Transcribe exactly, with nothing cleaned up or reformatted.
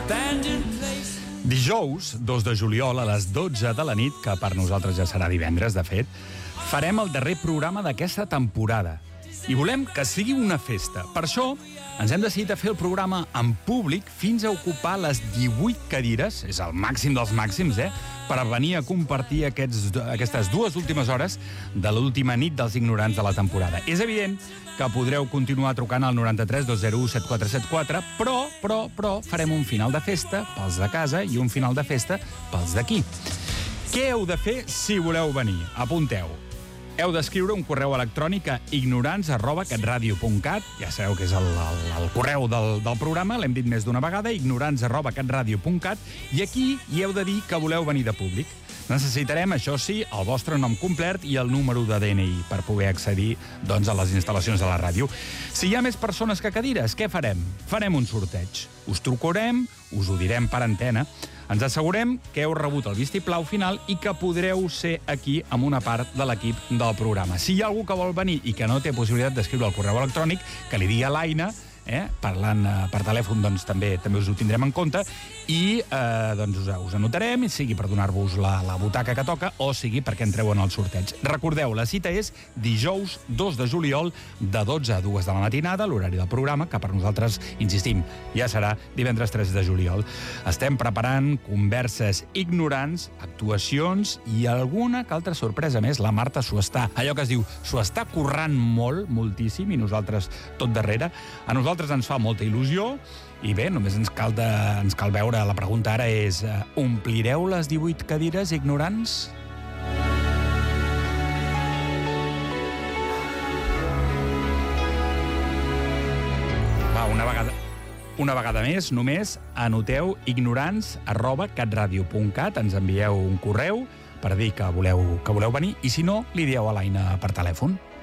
Dijous, dos de juliol, a les dotze de la nit, que per nosaltres ja serà divendres, de fet, farem el darrer programa d'aquesta temporada. I volem que sigui una festa. Per això, ens hem decidit a fer el programa en públic fins a ocupar les divuit cadires, és el màxim dels màxims, eh?, per venir a compartir aquests, aquestes dues últimes hores de l'última nit dels ignorants de la temporada. És evident que podreu continuar trucant al noranta-tres dos zero u set quatre set quatre, però, però, però, farem un final de festa pels de casa i un final de festa pels d'aquí. Què heu de fer si voleu venir? Apunteu. Heu d'escriure un correu electrònic a ignorants arroba catradio punt cat, ja sabeu que és el, el, el correu del, del programa, l'hem dit més d'una vegada, ignorants arroba catradio punt cat, i aquí hi heu de dir que voleu venir de públic. Necessitarem, això sí, el vostre nom complet i el número de D N I per poder accedir, doncs, a les instal·lacions de la ràdio. Si hi ha més persones que cadires, què farem? Farem un sorteig. Us trucarem, us ho direm per antena, ens assegurem que heu rebut el vistiplau final i que podreu ser aquí amb una part de l'equip del programa. Si hi ha algú que vol venir i que no té possibilitat d'escriure el correu electrònic, que li digui a l'Aina, eh, parlant eh, per telèfon, doncs també també us ho tindrem en compte, i eh, doncs us, us anotarem, sigui per donar-vos la, la butaca que toca o sigui perquè entreu en el sorteig. Recordeu, la cita és dijous dos de juliol de dotze a dues de la matinada, l'horari del programa, que per nosaltres, insistim, ja serà divendres tres de juliol. Estem preparant converses ignorants, actuacions i alguna que altra sorpresa més. La Marta s'ho està, allò que es diu, s'ho està currant molt, moltíssim, i nosaltres tot darrere. A nosaltres ens fa molta il·lusió. I bé, només ens cal, de, ens cal veure, la pregunta ara és, uh, omplireu les divuit cadires ignorants? Va, una vegada, una vegada més, només anoteu ignorants arroba catradio punt cat, ens envieu un correu per dir que voleu, que voleu venir, i si no, li dieu a l'Aina per telèfon.